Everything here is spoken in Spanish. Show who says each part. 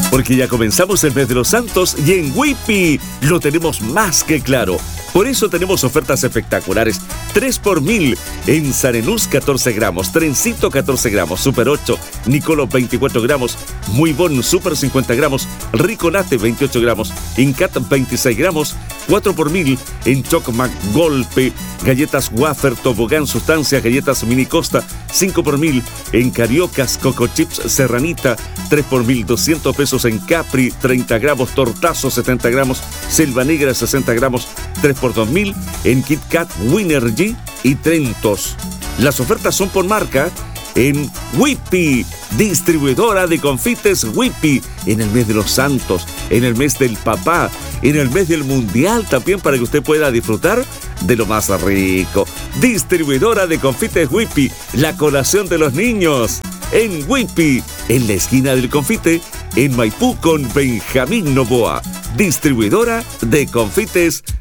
Speaker 1: Porque ya comenzamos el mes de los santos y en Whippy lo tenemos más que claro. Por eso tenemos ofertas espectaculares. 3 por 1000 en Sarenús 14 gramos, Trencito 14 gramos, Super 8, Nicolo 24 gramos, Muy Bon Super 50 gramos, Ricolate 28 gramos, Incat 26 gramos, 4 por 1000 en Chocmac Golpe, galletas Wafer, Tobogán Sustancia, galletas Mini Costa 5 por 1000 en Cariocas, Coco Chips Serranita 3 por 1000, 200 pesos en Capri 30 gramos, Tortazo 70 gramos, Selva Negra 60 gramos, 3 por 2000 en Kit Kat, Winergy y Trentos. Las ofertas son por marca en Whippy, distribuidora de confites Whippy, en el mes de los santos, en el mes del papá, en el mes del mundial también, para que usted pueda disfrutar de lo más rico. Distribuidora de confites Whippy, la colación de los niños. En Whippy, en la esquina del confite, en Maipú con Benjamín Novoa. Distribuidora de confites